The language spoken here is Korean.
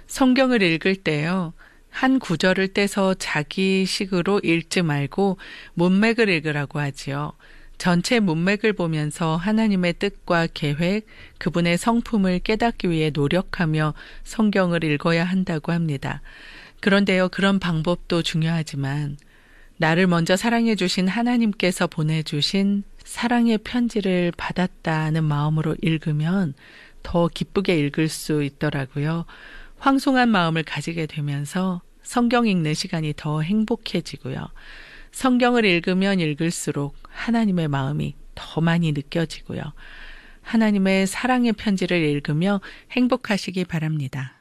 성경을 읽을 때요. 한 구절을 떼서 자기 식으로 읽지 말고 문맥을 읽으라고 하지요. 전체 문맥을 보면서 하나님의 뜻과 계획, 그분의 성품을 깨닫기 위해 노력하며 성경을 읽어야 한다고 합니다. 그런데요, 그런 방법도 중요하지만 나를 먼저 사랑해 주신 하나님께서 보내주신 사랑의 편지를 받았다는 마음으로 읽으면 더 기쁘게 읽을 수 있더라고요. 황송한 마음을 가지게 되면서 성경 읽는 시간이 더 행복해지고요. 성경을 읽으면 읽을수록 하나님의 마음이 더 많이 느껴지고요. 하나님의 사랑의 편지를 읽으며 행복하시기 바랍니다.